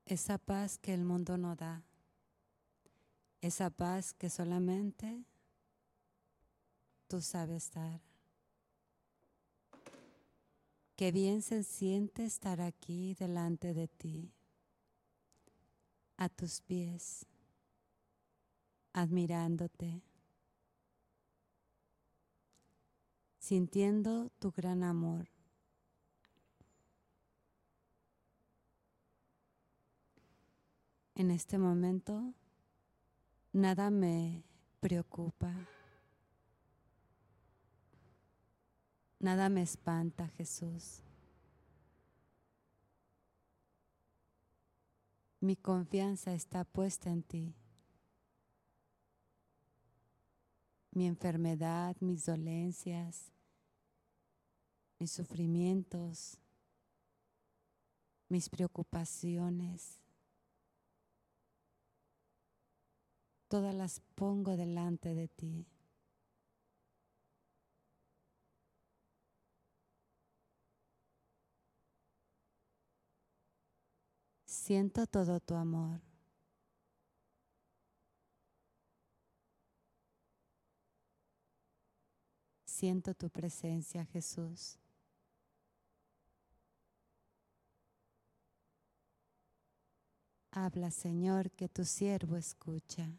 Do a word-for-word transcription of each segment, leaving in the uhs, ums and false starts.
esa paz que el mundo no da, esa paz que solamente tú sabes dar. Qué bien se siente estar aquí delante de ti, a tus pies, admirándote, sintiendo tu gran amor. En este momento, nada me preocupa, nada me espanta, Jesús. Mi confianza está puesta en ti. Mi enfermedad, mis dolencias, mis sufrimientos, mis preocupaciones, todas las pongo delante de ti. Siento todo tu amor. Siento tu presencia, Jesús. Habla, Señor, que tu siervo escucha.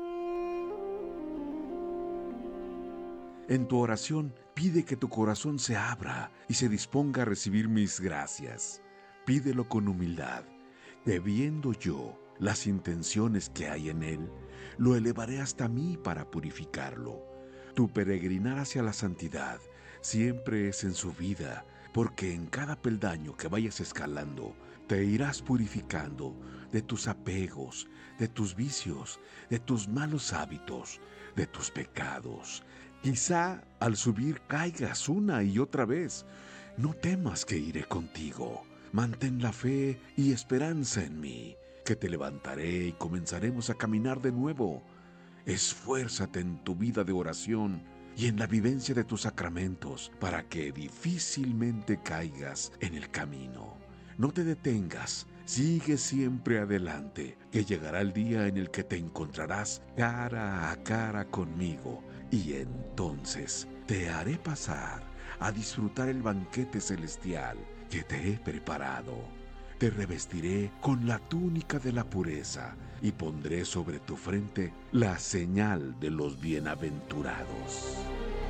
En tu oración, pide que tu corazón se abra y se disponga a recibir mis gracias. Pídelo con humildad, que viendo yo las intenciones que hay en él, lo elevaré hasta mí para purificarlo. Tu peregrinar hacia la santidad siempre es en su vida, porque en cada peldaño que vayas escalando, te irás purificando de tus apegos, de tus vicios, de tus malos hábitos, de tus pecados. Quizá al subir caigas una y otra vez. No temas que iré contigo. Mantén la fe y esperanza en mí, que te levantaré y comenzaremos a caminar de nuevo. Esfuérzate en tu vida de oración y en la vivencia de tus sacramentos para que difícilmente caigas en el camino. No te detengas, sigue siempre adelante, que llegará el día en el que te encontrarás cara a cara conmigo, y entonces te haré pasar a disfrutar el banquete celestial que te he preparado. Te revestiré con la túnica de la pureza y pondré sobre tu frente la señal de los bienaventurados.